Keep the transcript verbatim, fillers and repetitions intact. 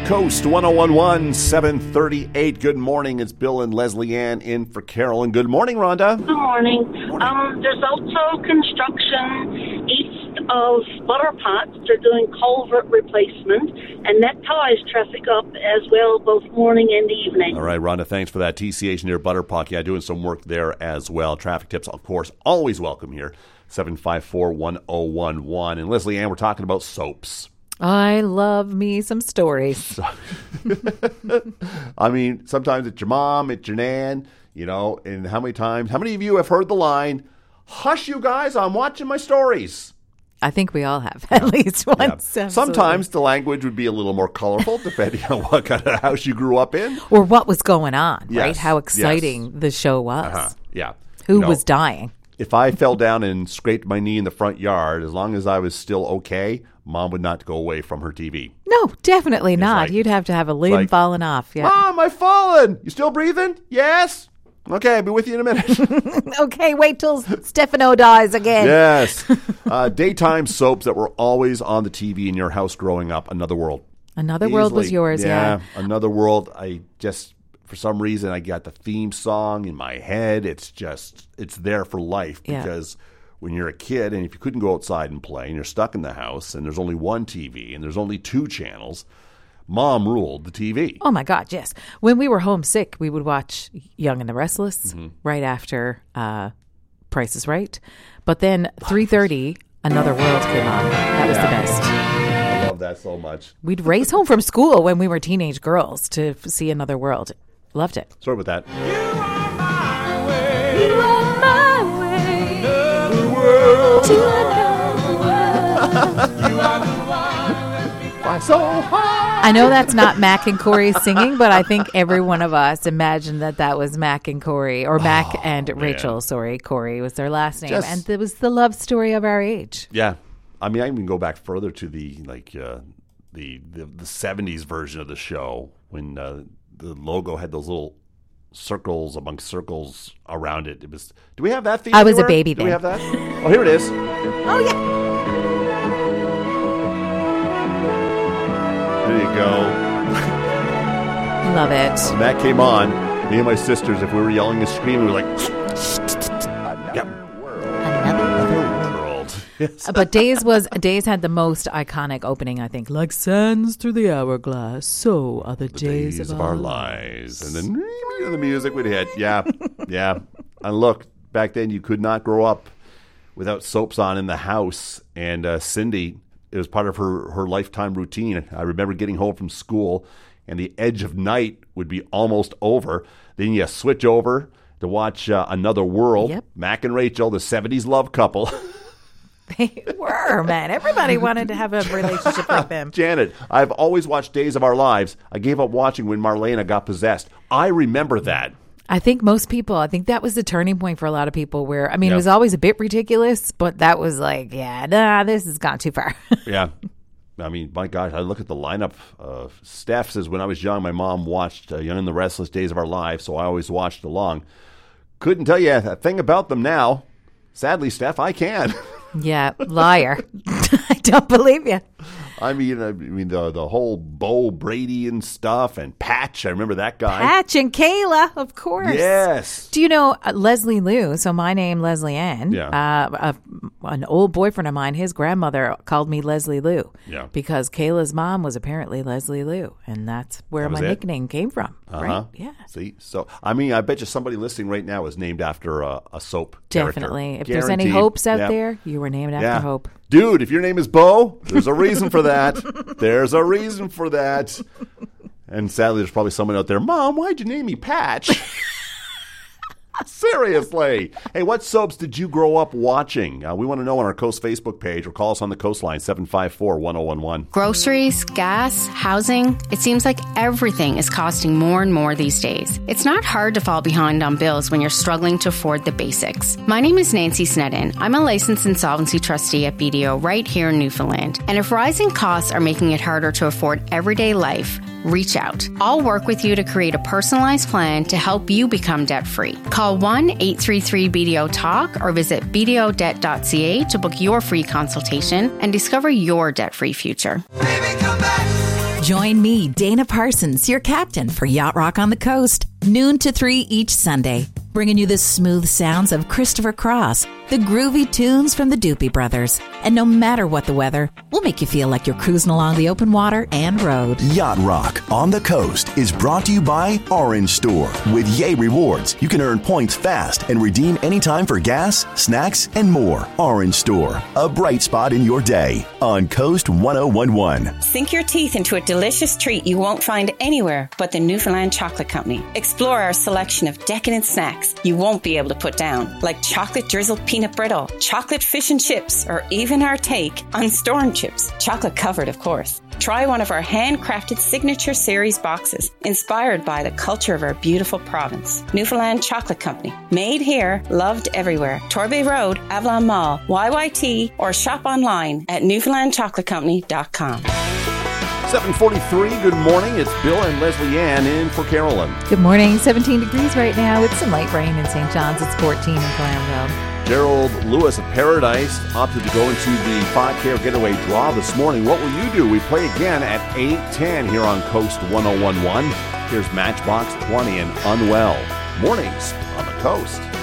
Coast one oh one point one, seven thirty-eight. Good morning. It's Bill and Leslie Ann in for Carolyn. Good morning, Rhonda. Good morning. morning. Um, there's also construction east of Butter Pot. They're doing culvert replacement, and that ties traffic up as well, both morning and evening. All right, Rhonda, thanks for that. T C H near Butter Pot. Yeah, doing some work there as well. Traffic tips, of course, always welcome here. seven five four, one oh one one. And Leslie Ann, we're talking about soaps. I love me some stories. I mean, sometimes it's your mom, it's your nan, you know, and how many times, how many of you have heard the line, "Hush, you guys, I'm watching my stories"? I think we all have at least once. Yeah. Sometimes the language would be a little more colorful depending on what kind of house you grew up in. Or what was going on, yes. right? How exciting yes. the show was. Uh-huh. Yeah. Who you know, was dying. If I fell down and scraped my knee in the front yard, as long as I was still okay, Mom would not go away from her T V. No, definitely It's not. like- You'd have to have a limb like, falling off. Yeah. Mom, I've fallen. You still breathing? Yes. Okay, I'll be with you in a minute. Okay, wait till Stefano dies again. Yes. Uh, daytime soaps that were always on the T V in your house growing up. Another World. Another World was Easily. yours, yeah. Another World. I just, for some reason, I got the theme song in my head. It's just, it's there for life Yeah. because when you're a kid and if you couldn't go outside and play and you're stuck in the house and there's only one T V and there's only two channels, Mom ruled the T V. Oh, my God, yes. When we were homesick, we would watch Young and the Restless Mm-hmm. right after uh, Price is Right. But then three thirty, Another World came on. That was Yeah. the best. I love that so much. We'd race home from school when we were teenage girls to f- see Another World. Loved it. Sorry about that. You are my way to Fly so high. I know that's not Mac and Corey singing, but I think every one of us imagined that that was Mac and Corey, or Mac Oh, and Rachel. Sorry, Corey was their last name, Just- and it was the love story of our age. Yeah, I mean, I even go back further to the like uh, the, the the seventies version of the show when uh, the logo had those little circles amongst circles around it. It was. Do we have that theme? I was a anywhere? baby Do we then. have that? Oh, here it is. Oh yeah. There you go. Love it. When that came on, me and my sisters, if we were yelling and screaming, we were like, "Yep, Another world." Yes. But Days was Days had the most iconic opening, I think. Like sands through the hourglass, so are the, days, Days of, of our lives. And then the music would hit. Yeah, yeah. And look, back then you could not grow up without soaps on in the house. And uh, Cindy, it was part of her, her lifetime routine. I remember getting home from school and the edge of night would be almost over. Then you switch over to watch uh, Another World. Yep. Mac and Rachel, the seventies love couple. They were, man. Everybody wanted to have a relationship like them. Janet, I've always watched Days of Our Lives. I gave up watching when Marlena got possessed. I remember that. I think most people, I think that was the turning point for a lot of people where, I mean, Yeah. it was always a bit ridiculous, but that was like, yeah, nah, this has gone too far. Yeah. I mean, my gosh, I look at the lineup. Uh, Steph says, when I was young, my mom watched uh, Young and the Restless, Days of Our Lives, so I always watched along. Couldn't tell you a thing about them now. Sadly, Steph, I can. Yeah, liar. I don't believe you. I mean, I mean the the whole Bo Brady and stuff and Patch. I remember that guy. Patch and Kayla, of course. Yes. Do you know uh, Leslie Liu? So my name, Leslie Ann. Yeah. Uh, a, an old boyfriend of mine, his grandmother called me Leslie Liu. Yeah. Because Kayla's mom was apparently Leslie Liu, and that's where That was my it? nickname came from. Uh-huh. Right? Yeah. See, so I mean, I bet you somebody listening right now is named after a, a soap. Definitely. character. If there's any Guaranteed. hopes out Yeah. there, you were named after Yeah. Hope. Dude, if your name is Bo, there's a reason for that. There's a reason for that. And sadly, there's probably someone out there, Mom, why'd you name me Patch? Seriously. Hey, what soaps did you grow up watching? Uh, we want to know on our Coast Facebook page or call us on the Coastline, seven five four, one oh one one. Groceries, gas, housing. It seems like everything is costing more and more these days. It's not hard to fall behind on bills when you're struggling to afford the basics. My name is Nancy Snedden. I'm a licensed insolvency trustee at B D O right here in Newfoundland. And if rising costs are making it harder to afford everyday life, reach out. I'll work with you to create a personalized plan to help you become debt-free. Call one eight three three B D O talk or visit b d o debt dot c a to book your free consultation and discover your debt-free future. Baby, come back. Join me, Dana Parsons, your captain for Yacht Rock on the Coast, noon to three each Sunday, bringing you the smooth sounds of Christopher Cross, the groovy tunes from the Doopy Brothers. And no matter what the weather, we'll make you feel like you're cruising along the open water and road. Yacht Rock on the Coast is brought to you by Orange Store. With Yay Rewards, you can earn points fast and redeem anytime for gas, snacks, and more. Orange Store, a bright spot in your day on Coast one oh one one. Sink your teeth into a delicious treat you won't find anywhere but the Newfoundland Chocolate Company. Explore our selection of decadent snacks you won't be able to put down, like chocolate drizzled peanut brittle, chocolate fish and chips, or even our take on storm chips, chocolate covered, of course. Try one of our handcrafted signature series boxes, inspired by the culture of our beautiful province. Newfoundland Chocolate Company. Made here, loved everywhere. Torbay Road, Avalon Mall, Y Y T, or shop online at newfoundland chocolate company dot com. seven forty-three, good morning. It's Bill and Leslie Ann in for Carolyn. Good morning. seventeen degrees right now with some light rain in Saint John's. It's fourteen in Glanville. Gerald Lewis of Paradise opted to go into the five K Getaway Draw this morning. What will you do? We play again at eight ten here on Coast one oh one one. Here's Matchbox twenty and Unwell. Mornings on the Coast.